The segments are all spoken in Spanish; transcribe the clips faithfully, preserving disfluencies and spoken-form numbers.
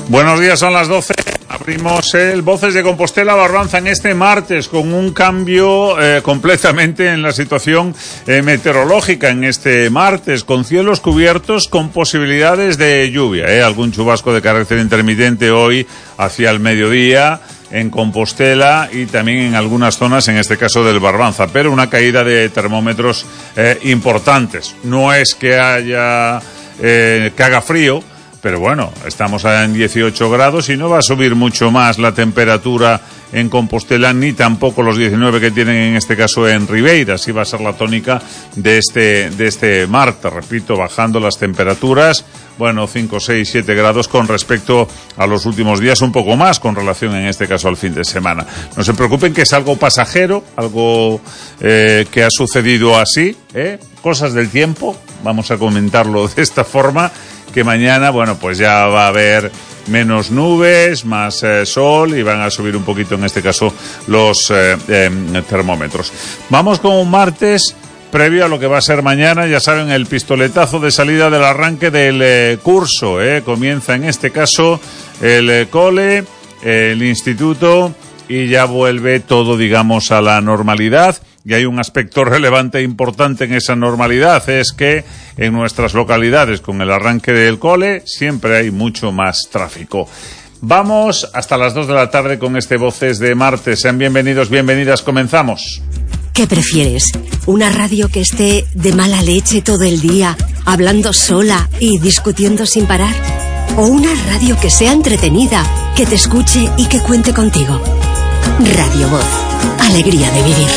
Buenos días, son las doce. Abrimos el Voces de Compostela Barbanza en este martes con un cambio eh, completamente en la situación eh, meteorológica en este martes, con cielos cubiertos con posibilidades de lluvia, eh, algún chubasco de carácter intermitente hoy hacia el mediodía en Compostela y también en algunas zonas, en este caso del Barbanza, pero una caída de termómetros eh, importantes. No es que haya eh, que haga frío, pero bueno, estamos en dieciocho grados y no va a subir mucho más la temperatura en Compostela, ni tampoco los diecinueve que tienen en este caso en Ribeira. Así va a ser la tónica de este, de este martes, repito, bajando las temperaturas, bueno, cinco, seis, siete grados con respecto a los últimos días, un poco más con relación en este caso al fin de semana. No se preocupen que es algo pasajero, algo eh, que ha sucedido así, ¿eh? Cosas del tiempo, vamos a comentarlo de esta forma, que mañana, bueno, pues ya va a haber menos nubes, más eh, sol y van a subir un poquito, en este caso, los eh, eh, termómetros. Vamos con un martes previo a lo que va a ser mañana, ya saben, el pistoletazo de salida del arranque del eh, curso. Eh. Comienza en este caso el eh, cole, eh, el instituto y ya vuelve todo, digamos, a la normalidad. Y hay un aspecto relevante e importante en esa normalidad, es que en nuestras localidades, con el arranque del cole, siempre hay mucho más tráfico. Vamos hasta las dos de la tarde con este Voces de martes. Sean bienvenidos, bienvenidas, comenzamos. ¿Qué prefieres? ¿Una radio que esté de mala leche todo el día, hablando sola y discutiendo sin parar? ¿O una radio que sea entretenida, que te escuche y que cuente contigo? Radio Voz. Alegría de vivir.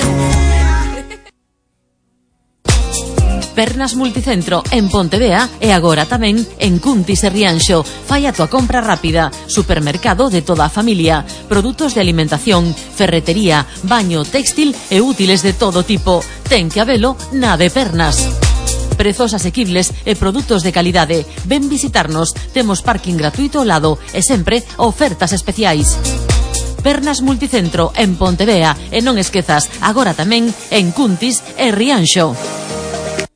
Pernas Multicentro en Pontevea e agora tamén en Cuntis e Rianxo. Fai a tua compra rápida. Supermercado de toda a familia. Produtos de alimentación, ferretería, baño, textil e útiles de todo tipo. Ten que habelo na de Pernas. Prezos asequibles e produtos de calidade. Ven visitarnos. Temos parking gratuito ao lado e sempre ofertas especiais. Pernas Multicentro en Pontevea e non esquezas, agora tamén en Cuntis e Rianxo.